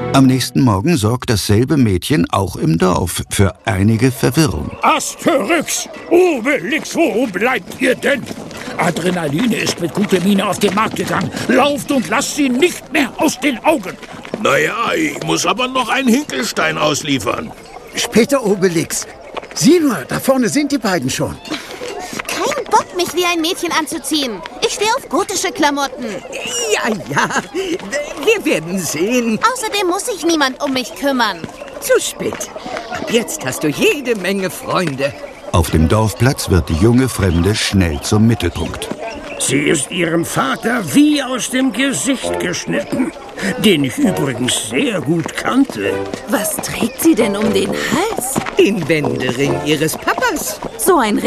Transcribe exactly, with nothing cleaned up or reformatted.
Am nächsten Morgen sorgt dasselbe Mädchen auch im Dorf für einige Verwirrung. Asterix! Obelix, wo bleibt ihr denn? Adrenaline ist mit guter Miene auf den Markt gegangen. Lauft und lasst sie nicht mehr aus den Augen. Naja, ich muss aber noch einen Hinkelstein ausliefern. Später, Obelix. Sieh nur, da vorne sind die beiden schon. Kein Bock, mich wie ein Mädchen anzuziehen. Ich stehe auf gotische Klamotten. Ja, ja, wir werden sehen. Außerdem muss sich niemand um mich kümmern. Zu spät. Ab jetzt hast du jede Menge Freunde. Auf dem Dorfplatz wird die junge Fremde schnell zum Mittelpunkt. Sie ist ihrem Vater wie aus dem Gesicht geschnitten, den ich übrigens sehr gut kannte. Was trägt sie denn um den Hals? Den Wendering ihres Papas. So ein